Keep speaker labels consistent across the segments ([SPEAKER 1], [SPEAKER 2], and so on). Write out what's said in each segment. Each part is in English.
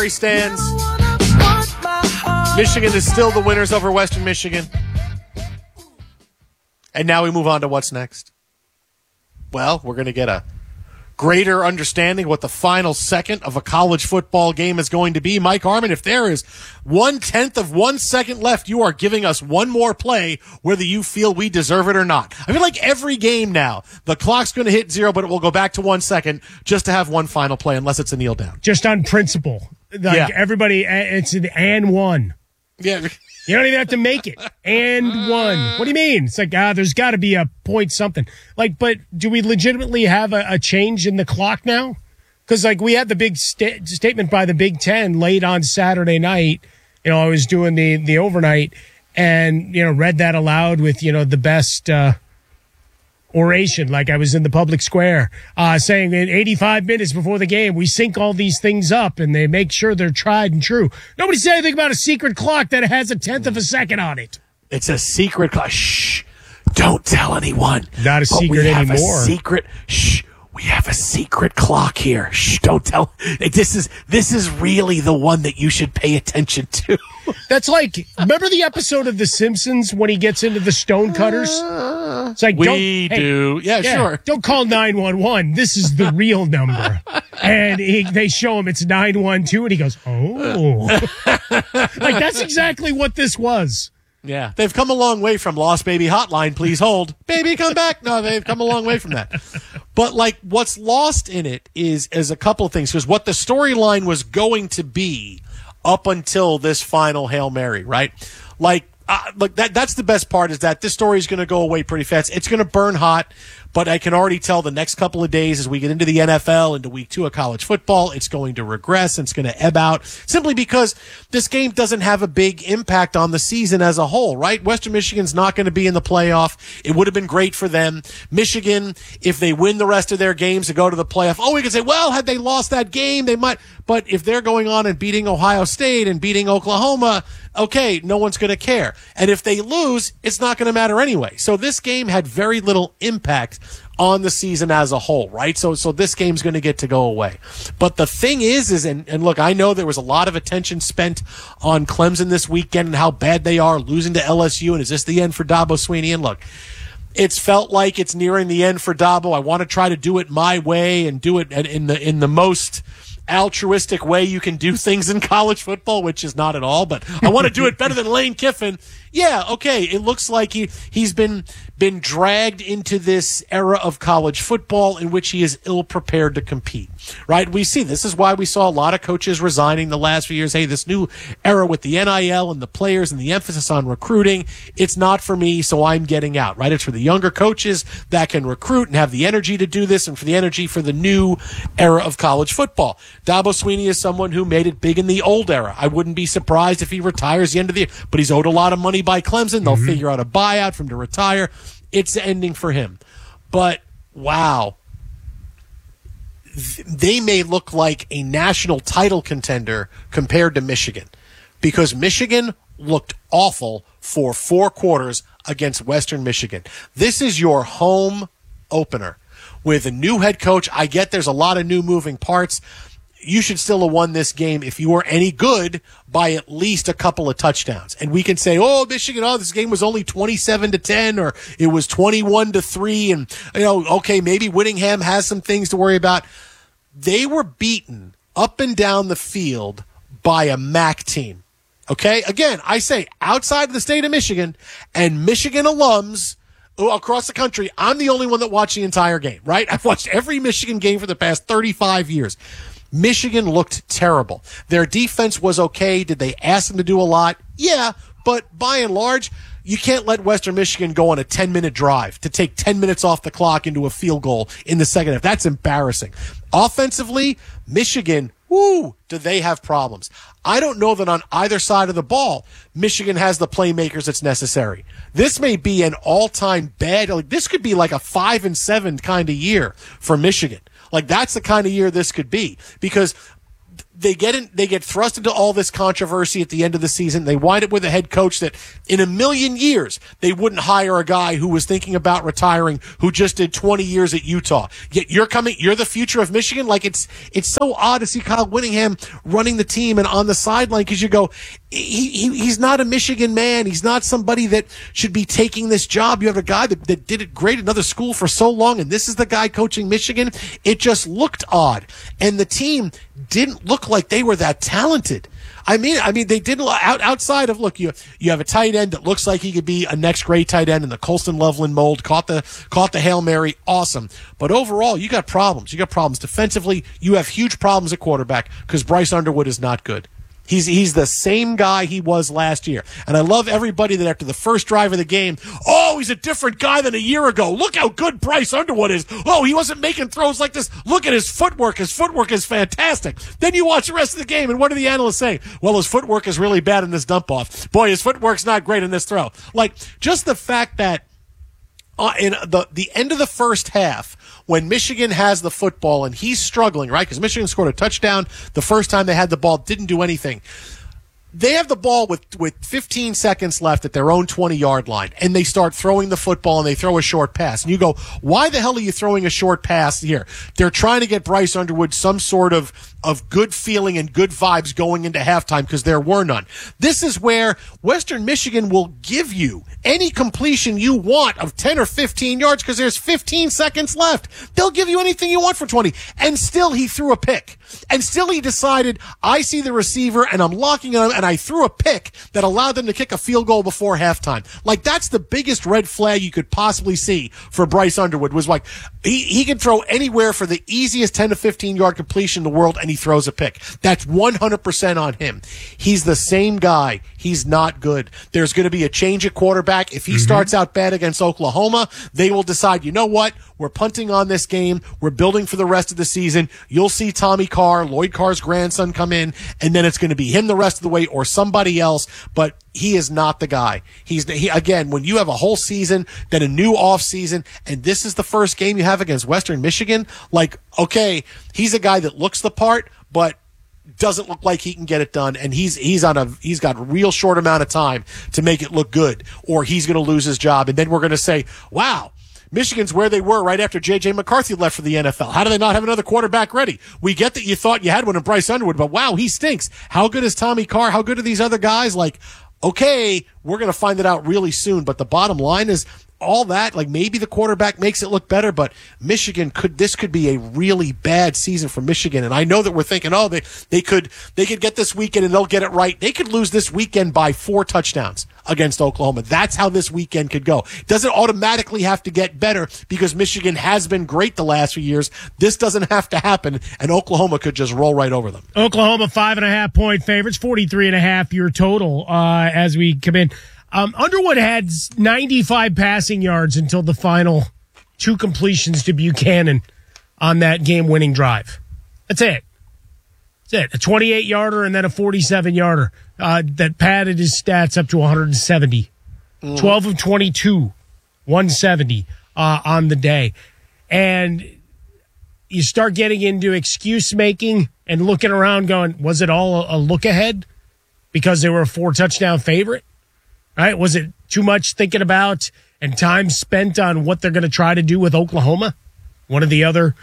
[SPEAKER 1] preliminary stands, Michigan is still the winners over Western Michigan. And now we move on to what's next. Well, we're going to get a greater understanding of what the final second of a college football game is going to be. Mike Harmon, if there is 1/10 of 1 second left, you are giving us one more play, whether you feel we deserve it or not. I feel like every game now, the clock's going to hit 0, but it will go back to 1 second just to have one final play, unless it's a kneel down.
[SPEAKER 2] Just on principle. Like everybody, it's an and one.
[SPEAKER 1] Yeah.
[SPEAKER 2] You don't even have to make it. And one. What do you mean? It's like, there's got to be a point something. Like, but do we legitimately have a change in the clock now? Because, like, we had the big statement by the Big Ten late on Saturday night. You know, I was doing the overnight and, you know, read that aloud with, you know, the best oration, like I was in the public square, saying in 85 minutes before the game, we sync all these things up and they make sure they're tried and true. Nobody said anything about a secret clock that has a 1/10 of a second on it.
[SPEAKER 1] It's a secret clock. Shh. Don't tell anyone.
[SPEAKER 2] Not a secret anymore.
[SPEAKER 1] A secret. Shh. We have a secret clock here. Shh. Don't tell. This is really the one that you should pay attention to.
[SPEAKER 2] That's like, remember the episode of The Simpsons when he gets into the stonecutters? It's like,
[SPEAKER 1] Yeah, sure.
[SPEAKER 2] Don't call 911. This is the real number. And they show him it's 912, and he goes, oh. Like, that's exactly what this was.
[SPEAKER 1] Yeah. They've come a long way from Lost Baby Hotline, please hold. Baby, come back. No, they've come a long way from that. But, like, what's lost in it is a couple of things. Because what the storyline was going to be up until this final Hail Mary, right? Like that's the best part, is that this story is going to go away pretty fast. It's going to burn hot, but I can already tell the next couple of days as we get into the NFL, into week 2 of college football, it's going to regress and it's going to ebb out, simply because this game doesn't have a big impact on the season as a whole, right? Western Michigan's not going to be in the playoff. It would have been great for them. Michigan, if they win the rest of their games to go to the playoff, we can say, well, had they lost that game, they might. But if they're going on and beating Ohio State and beating Oklahoma, okay, no one's going to care. And if they lose, it's not going to matter anyway. So this game had very little impact on the season as a whole, right? So this game's going to get to go away. But the thing is and look, I know there was a lot of attention spent on Clemson this weekend and how bad they are losing to LSU, and is this the end for Dabo Swinney? And look, it's felt like it's nearing the end for Dabo. I want to try to do it my way and do it in the most altruistic way you can do things in college football, which is not at all, but I want to do it better than Lane Kiffin. Yeah, okay, it looks like he's been dragged into this era of college football in which he is ill-prepared to compete, right? We see this is why we saw a lot of coaches resigning the last few years. Hey, this new era with the NIL and the players and the emphasis on recruiting, it's not for me, so I'm getting out, right? It's for the younger coaches that can recruit and have the energy to do this, and for the energy for the new era of college football. Dabo Swinney is someone who made it big in the old era. I wouldn't be surprised if he retires the end of the year, but he's owed a lot of money by Clemson. They'll figure out a buyout for him to retire. It's ending for him. But, wow, they may look like a national title contender compared to Michigan, because Michigan looked awful for 4 quarters against Western Michigan. This is your home opener with a new head coach. I get there's a lot of new moving parts. You should still have won this game if you were any good by at least a couple of touchdowns. And we can say, Michigan, this game was only 27-10, or it was 21-3. And, okay, maybe Whittingham has some things to worry about. They were beaten up and down the field by a MAC team. Okay. Again, I say outside of the state of Michigan and Michigan alums across the country, I'm the only one that watched the entire game, right? I've watched every Michigan game for the past 35 years. Michigan looked terrible. Their defense was okay. Did they ask them to do a lot? Yeah, but by and large, you can't let Western Michigan go on a 10-minute drive to take 10 minutes off the clock into a field goal in the second half. That's embarrassing. Offensively, Michigan, do they have problems? I don't know that on either side of the ball, Michigan has the playmakers that's necessary. This may be an all-time bad, this could be like a 5-7 kind of year for Michigan. Like, that's the kind of year this could be, because they get thrust into all this controversy at the end of the season. They wind up with a head coach that in a million years they wouldn't hire a guy who was thinking about retiring, who just did 20 years at Utah. Yet you're the future of Michigan. Like it's so odd to see Kyle Whittingham running the team and on the sideline, because you go, he's not a Michigan man. He's not somebody that should be taking this job. You have a guy that did it great at another school for so long, and this is the guy coaching Michigan. It just looked odd, and the team didn't look like they were that talented. I mean, they didn't outside of, look, you have a tight end that looks like he could be a next grade tight end in the Colston Loveland mold, caught the Hail Mary. Awesome. But overall, you got problems. You got problems defensively. You have huge problems at quarterback because Bryce Underwood is not good. He's the same guy he was last year. And I love everybody that after the first drive of the game, oh, he's a different guy than a year ago. Look how good Bryce Underwood is. Oh, he wasn't making throws like this. Look at his footwork. His footwork is fantastic. Then you watch the rest of the game, and what do the analysts say? Well, his footwork is really bad in this dump off. Boy, his footwork's not great in this throw. Like, just the fact that in the end of the first half, when Michigan has the football and he's struggling, right? Because Michigan scored a touchdown the first time they had the ball, didn't do anything. They have the ball with 15 seconds left at their own 20-yard line, and they start throwing the football, and they throw a short pass. And you go, why the hell are you throwing a short pass here? They're trying to get Bryce Underwood some sort of good feeling and good vibes going into halftime, because there were none. This is where Western Michigan will give you any completion you want of 10 or 15 yards because there's 15 seconds left. They'll give you anything you want for 20. And still he threw a pick. And still he decided, I see the receiver and I'm locking on him, and I threw a pick that allowed them to kick a field goal before halftime. Like, that's the biggest red flag you could possibly see for Bryce Underwood, was like, he can throw anywhere for the easiest 10 to 15 yard completion in the world, and he throws a pick. That's 100% on him. He's the same guy. He's not good. There's going to be a change at quarterback. If he starts out bad against Oklahoma, they will decide, you know what? We're punting on this game. We're building for the rest of the season. You'll see Tommy Carr, Lloyd Carr's grandson, come in, and then it's going to be him the rest of the way or somebody else, but he is not the guy. Again, when you have a whole season, then a new off season, and this is the first game you have against Western Michigan, like, okay, he's a guy that looks the part, but doesn't look like he can get it done, and he's got a real short amount of time to make it look good, or he's going to lose his job, and then we're going to say, wow, Michigan's where they were right after J.J. McCarthy left for the NFL. How do they not have another quarterback ready? We get that you thought you had one in Bryce Underwood, but wow, he stinks. How good is Tommy Carr? How good are these other guys? Like, okay, we're going to find it out really soon, but the bottom line is all that, like, maybe the quarterback makes it look better, but Michigan could be a really bad season for Michigan. And I know that we're thinking, oh, they could get this weekend and they'll get it right. They could lose this weekend by 4 touchdowns against Oklahoma. That's how this weekend could go. It doesn't automatically have to get better because Michigan has been great the last few years. This doesn't have to happen, and Oklahoma could just roll right over them.
[SPEAKER 2] Oklahoma 5.5-point favorites, 43.5 your total as we come in. Underwood had 95 passing yards until the final 2 completions to Buchanan on that game-winning drive. That's it. A 28-yarder and then a 47-yarder that padded his stats up to 170. 12 of 22, 170 on the day. And you start getting into excuse-making and looking around going, was it all a look ahead because they were a 4-touchdown favorite? Right? Was it too much thinking about and time spent on what they're going to try to do with Oklahoma, one of the other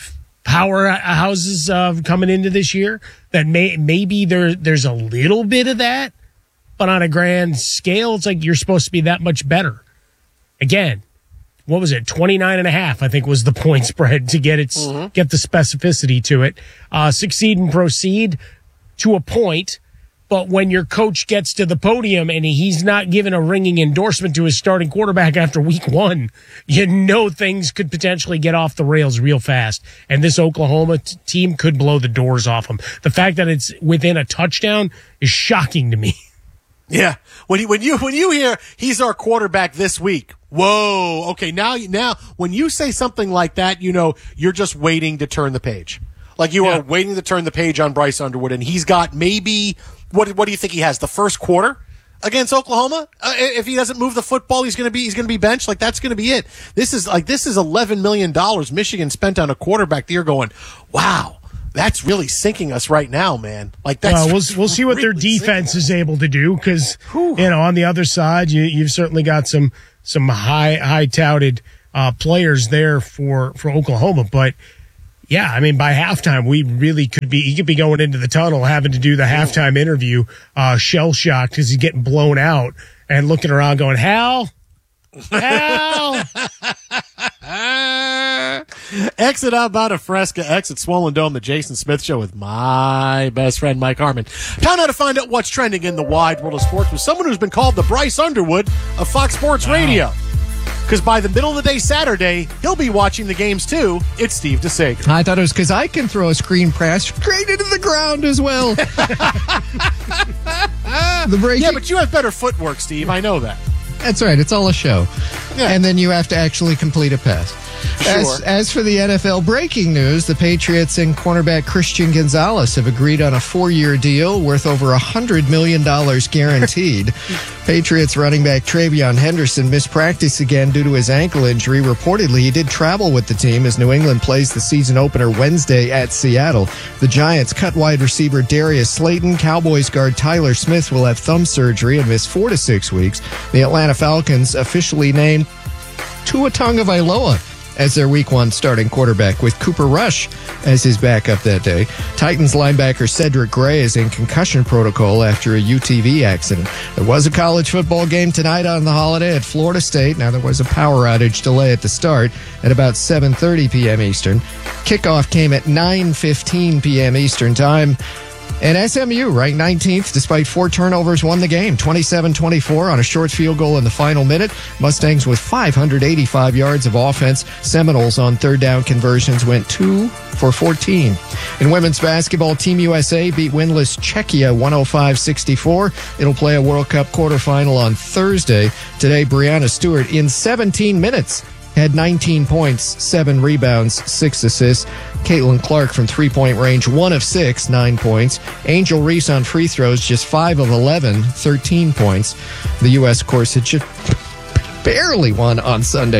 [SPEAKER 2] powerhouses coming into this year? That maybe there's a little bit of that, but on a grand scale, it's like you're supposed to be that much better. Again, what was it? 29.5, I think, was the point spread to get get the specificity to it. Succeed and proceed to a point. But when your coach gets to the podium and he's not giving a ringing endorsement to his starting quarterback after week 1, you know things could potentially get off the rails real fast. And this Oklahoma team could blow the doors off them. The fact that it's within a touchdown is shocking to me.
[SPEAKER 1] Yeah. When you hear he's our quarterback this week, whoa. Okay. Now when you say something like that, you know, you're just waiting to turn the page. Like you are waiting to turn the page on Bryce Underwood, and he's got maybe, what do you think he has? The first quarter against Oklahoma? If he doesn't move the football, he's going to be benched. Like, that's going to be it. This is $11 million Michigan spent on a quarterback. You're going, wow. that's really sinking us right now, man. Like that's
[SPEAKER 2] we'll see what their
[SPEAKER 1] really
[SPEAKER 2] defense is able to do because on the other side you've certainly got some high touted players there for Oklahoma, but. Yeah, I mean, by halftime, we really he could be going into the tunnel having to do the halftime interview, shell-shocked because he's getting blown out and looking around going, Hal!
[SPEAKER 1] Exit out about a Fresca, exit Swollen Dome, the Jason Smith Show with my best friend, Mike Harmon. Time now to find out what's trending in the wide world of sports with someone who's been called the Bryce Underwood of Fox Sports Radio. Because by the middle of the day Saturday, he'll be watching the games too. It's Steve DeSager.
[SPEAKER 3] I thought it was because I can throw a screen pass straight into the ground as well.
[SPEAKER 1] Yeah, but you have better footwork, Steve. I know that.
[SPEAKER 3] That's right. It's all a show.
[SPEAKER 1] Yeah.
[SPEAKER 3] And then you have to actually complete a pass.
[SPEAKER 1] Sure.
[SPEAKER 3] As for the NFL breaking news, the Patriots and cornerback Christian Gonzalez have agreed on a 4-year deal worth over $100 million guaranteed. Patriots running back Travion Henderson missed practice again due to his ankle injury. Reportedly, he did travel with the team as New England plays the season opener Wednesday at Seattle. The Giants cut wide receiver Darius Slayton. Cowboys guard Tyler Smith will have thumb surgery and miss 4 to 6 weeks. The Atlanta Falcons officially named Tua Tagovailoa as their Week 1 starting quarterback, with Cooper Rush as his backup that day. Titans linebacker Cedric Gray is in concussion protocol after a UTV accident. There was a college football game tonight on the holiday at Florida State. Now, there was a power outage delay at the start at about 7:30 p.m. Eastern. Kickoff came at 9:15 p.m. Eastern time. And SMU, ranked 19th, despite 4 turnovers, won the game, 27-24 on a short field goal in the final minute. Mustangs with 585 yards of offense. Seminoles on third down conversions went 2 for 14. In women's basketball, Team USA beat winless Czechia 105-64. It'll play a World Cup quarterfinal on Thursday. Today, Brianna Stewart, in 17 minutes, had 19 points, 7 rebounds, 6 assists. Caitlin Clark from three-point range, 1 of 6, 9 points. Angel Reese on free throws, just 5 of 11, 13 points. The U.S., of course, had just barely won on Sunday,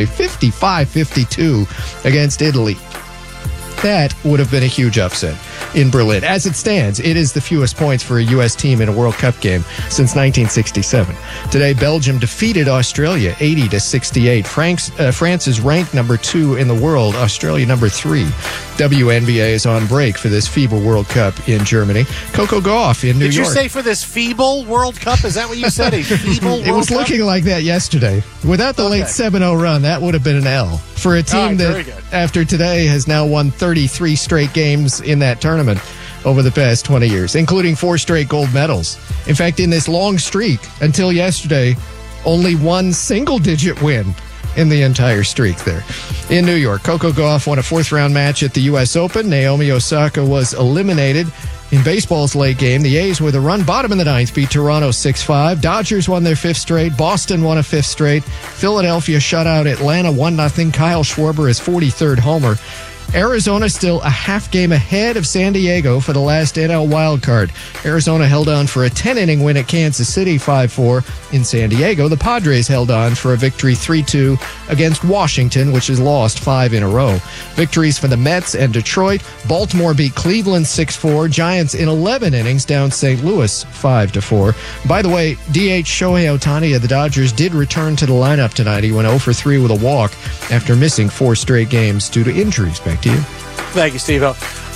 [SPEAKER 3] 55-52 against Italy. That would have been a huge upset in Berlin. As it stands, it is the fewest points for a U.S. team in a World Cup game since 1967. Today, Belgium defeated Australia 80-68. France is ranked number 2 in the world, Australia number 3. WNBA is on break for this FIBA World Cup in Germany. Coco Gauff in New York.
[SPEAKER 1] Did you say for this feeble World Cup? Is that what you said? A feeble World Cup?
[SPEAKER 3] It was looking like that yesterday. Without the late 7-0 run, that would have been an L for a team that, after today, has now won 33 straight games in that tournament over the past 20 years, including 4 straight gold medals. In fact, in this long streak, until yesterday, only 1 single-digit win in the entire streak there. In New York, Coco Gauff won a 4th-round match at the U.S. Open. Naomi Osaka was eliminated. In baseball's late game, the A's with a run bottom in the 9th beat Toronto 6-5. Dodgers won their 5th straight. Boston won a 5th straight. Philadelphia shut out Atlanta 1-0. Kyle Schwarber his 43rd homer. Arizona still a half game ahead of San Diego for the last NL wildcard. Arizona held on for a 10-inning win at Kansas City 5-4. In San Diego, the Padres held on for a victory 3-2 against Washington, which has lost 5 in a row. Victories for the Mets and Detroit. Baltimore beat Cleveland 6-4. Giants in 11 innings down St. Louis 5-4. By the way, DH Shohei Ohtani of the Dodgers did return to the lineup tonight. He went 0-for-3 with a walk after missing 4 straight games due to injuries. Back to you.
[SPEAKER 1] Thank you, Steve-O.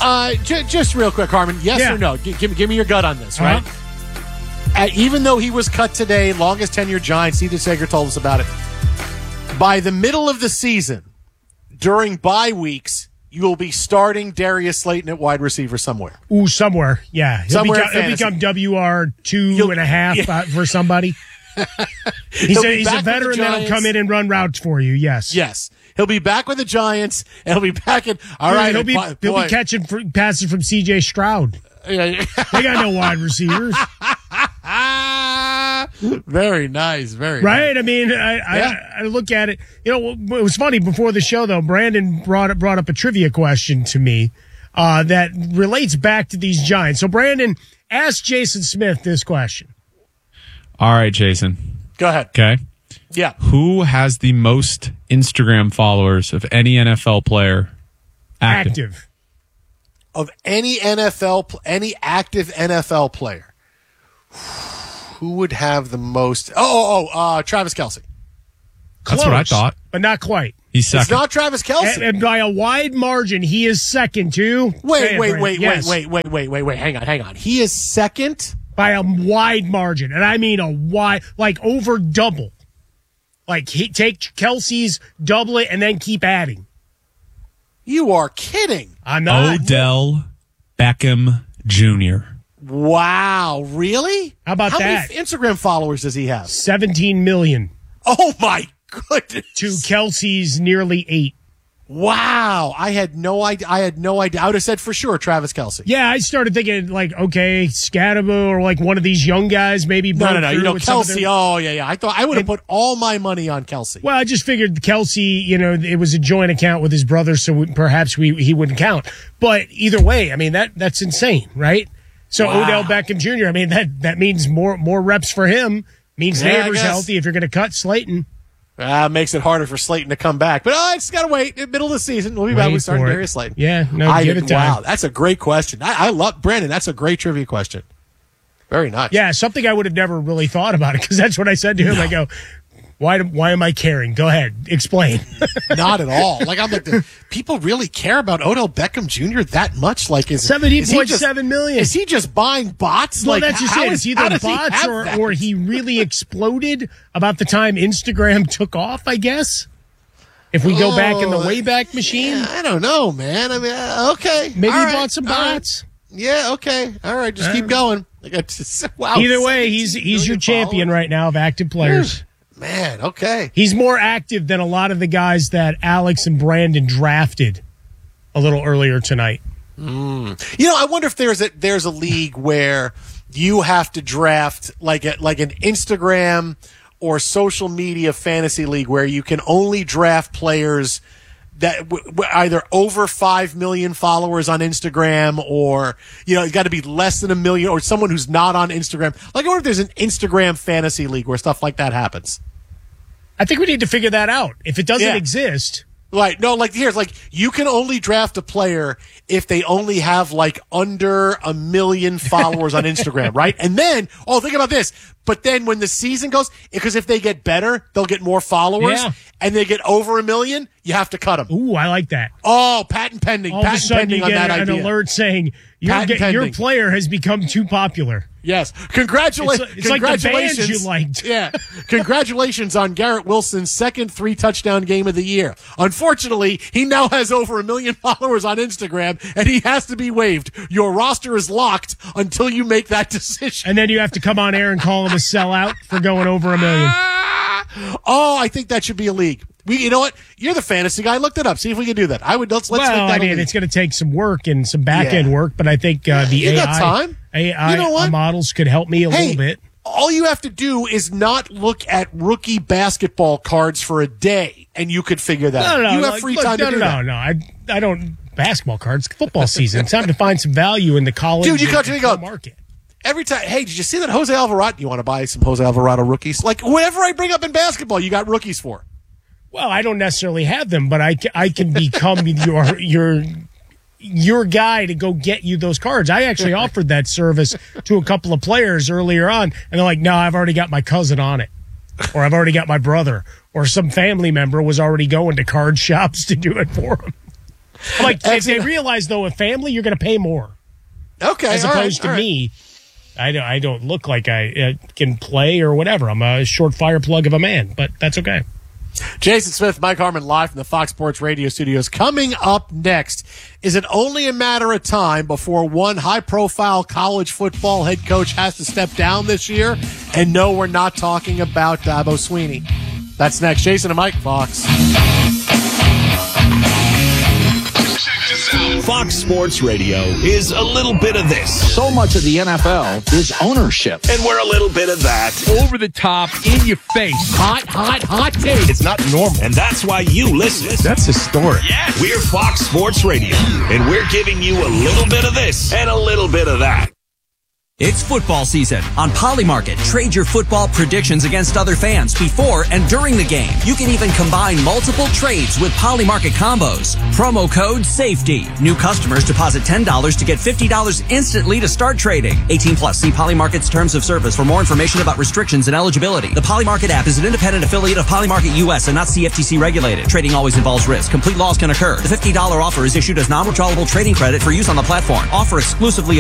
[SPEAKER 1] Just real quick, Harmon, yes or no? Give me your gut on this, right? Even though he was cut today, longest tenured Giant, Steve DeSager told us about it. By the middle of the season, during bye weeks, you will be starting Darius Slayton at wide receiver somewhere.
[SPEAKER 2] Ooh, somewhere, yeah. He'll become WR 2.5 for somebody. He's a veteran that'll come in and run routes for you, yes.
[SPEAKER 1] Yes. He'll be back with the Giants, and he'll be back in. All right,
[SPEAKER 2] he'll be catching passes from C.J. Stroud. They got no wide receivers.
[SPEAKER 1] Very nice, very
[SPEAKER 2] right.
[SPEAKER 1] Nice.
[SPEAKER 2] I mean, I look at it. You know, it was funny before the show though. Brandon brought up a trivia question to me that relates back to these Giants. So, Brandon, ask Jason Smith this question.
[SPEAKER 4] All right, Jason.
[SPEAKER 1] Go ahead.
[SPEAKER 4] Okay.
[SPEAKER 1] Yeah.
[SPEAKER 4] Who has the most Instagram followers of any NFL player active?
[SPEAKER 1] of any active NFL player, who would have the most? Travis Kelce.
[SPEAKER 4] That's what I thought.
[SPEAKER 2] But not quite.
[SPEAKER 4] He's second.
[SPEAKER 1] It's not Travis Kelce.
[SPEAKER 2] And by a wide margin, he is second too.
[SPEAKER 1] Wait.
[SPEAKER 2] Yes.
[SPEAKER 1] Hang on. He is second?
[SPEAKER 2] By a wide margin. And I mean a wide, like over double. Like take Kelce's, double it, and then keep adding.
[SPEAKER 1] You are kidding.
[SPEAKER 2] I'm not.
[SPEAKER 4] Odell Beckham Jr.
[SPEAKER 1] Wow. Really?
[SPEAKER 2] How about that?
[SPEAKER 1] How many Instagram followers does he have?
[SPEAKER 2] 17 million.
[SPEAKER 1] Oh, my goodness.
[SPEAKER 2] To Kelce's nearly 8.
[SPEAKER 1] Wow. I had no idea. I would have said for sure Travis Kelce.
[SPEAKER 2] Yeah, I started thinking like, okay, Scatabo or like one of these young guys maybe.
[SPEAKER 1] No. You know, Kelce. Oh, yeah. I thought I would have put all my money on Kelce.
[SPEAKER 2] Well, I just figured Kelce, it was a joint account with his brother, so perhaps he wouldn't count. But either way, I mean, that's insane, right? So
[SPEAKER 1] wow.
[SPEAKER 2] Odell Beckham Jr., I mean, that means more reps for him, means Neighbors healthy if you're going to cut Slayton.
[SPEAKER 1] Makes it harder for Slayton to come back. But I just got to wait. Middle of the season, we'll be back with starting Darius Slayton.
[SPEAKER 2] Yeah, give it time.
[SPEAKER 1] Wow, that's a great question. I love Brandon. That's a great trivia question. Very nice.
[SPEAKER 2] Yeah, something I would have never really thought about it because that's what I said to him. No. I go, why am I caring? Go ahead, explain.
[SPEAKER 1] Not at all. Like I'm like, people really care about Odell Beckham Jr. that much? Like,
[SPEAKER 2] 17.7 million.
[SPEAKER 1] Is he just buying bots?
[SPEAKER 2] Well,
[SPEAKER 1] like,
[SPEAKER 2] that's just it. It's either bots or he really exploded about the time Instagram took off. I guess if we go back in the Wayback Machine,
[SPEAKER 1] I don't know, man. I mean, okay,
[SPEAKER 2] maybe he bought some bots.
[SPEAKER 1] Right. Yeah, okay, all right. Just keep going. Wow.
[SPEAKER 2] Either way, he's your champion right now of active players.
[SPEAKER 1] Man, okay.
[SPEAKER 2] He's more active than a lot of the guys that Alex and Brandon drafted a little earlier tonight.
[SPEAKER 1] I wonder if there's a league where you have to draft like an Instagram or social media fantasy league where you can only draft players that either over 5 million followers on Instagram or, it's got to be less than 1 million or someone who's not on Instagram. Like, I wonder if there's an Instagram fantasy league where stuff like that happens.
[SPEAKER 2] I think we need to figure that out. If it doesn't exist.
[SPEAKER 1] Right. No, you can only draft a player if they only have under 1 million followers on Instagram, right? And then, think about this. But then when the season goes, because if they get better, they'll get more followers. Yeah. And they get over 1 million, you have to cut them.
[SPEAKER 2] Ooh, I like that.
[SPEAKER 1] Oh, patent pending.
[SPEAKER 2] All of a sudden you get an alert saying your player has become too popular.
[SPEAKER 1] Yes. Congratulations.
[SPEAKER 2] It's like the bands you liked.
[SPEAKER 1] Yeah. Congratulations on Garrett Wilson's second 3-touchdown game of the year. Unfortunately, he now has over 1 million followers on Instagram, and he has to be waived. Your roster is locked until you make that decision.
[SPEAKER 2] And then you have to come on air and call him a sellout for going over 1 million.
[SPEAKER 1] I think that should be a league. You know what? You're the fantasy guy. Look that up. See if we can do that. Let's make that a league.
[SPEAKER 2] It's going to take some work and some back end work, but I think the AI models could help me a little bit.
[SPEAKER 1] All you have to do is not look at rookie basketball cards for a day, and you could figure that out. You have free time to do that.
[SPEAKER 2] No. I don't basketball cards. Football season. It's time to find some value in the college market.
[SPEAKER 1] Every time, hey, did you see that Jose Alvarado? You want to buy some Jose Alvarado rookies? Like, whatever I bring up in basketball, you got rookies for.
[SPEAKER 2] Well, I don't necessarily have them, but I can become your guy to go get you those cards. I actually offered that service to a couple of players earlier on, and they're like, no, I've already got my cousin on it, or I've already got my brother, or some family member was already going to card shops to do it for them. Like, if they realize, though, a family, you're going to pay more.
[SPEAKER 1] Okay,
[SPEAKER 2] as opposed to me. I don't look like I can play or whatever. I'm a short fire plug of a man, but that's okay.
[SPEAKER 1] Jason Smith, Mike Harmon, live from the Fox Sports Radio studios. Coming up next, is it only a matter of time before one high-profile college football head coach has to step down this year? And no, we're not talking about Dabo Swinney. That's next. Jason and Mike, Fox.
[SPEAKER 5] Fox Sports Radio is a little bit of this.
[SPEAKER 6] So much of the NFL is ownership.
[SPEAKER 5] And we're a little bit of that.
[SPEAKER 7] Over the top, in your face.
[SPEAKER 1] Hot take.
[SPEAKER 7] It's not normal.
[SPEAKER 5] And that's why you listen.
[SPEAKER 7] That's historic.
[SPEAKER 5] Yeah. We're Fox Sports Radio. And we're giving you a little bit of this and a little bit of that.
[SPEAKER 8] It's football season. On Polymarket, trade your football predictions against other fans before and during the game. You can even combine multiple trades with Polymarket combos. Promo code SAFETY. New customers deposit $10 to get $50 instantly to start trading. 18 plus. See Polymarket's terms of service for more information about restrictions and eligibility. The Polymarket app is an independent affiliate of Polymarket US and not CFTC regulated. Trading always involves risk. Complete loss can occur. The $50 offer is issued as non-withdrawable trading credit for use on the platform. Offer exclusively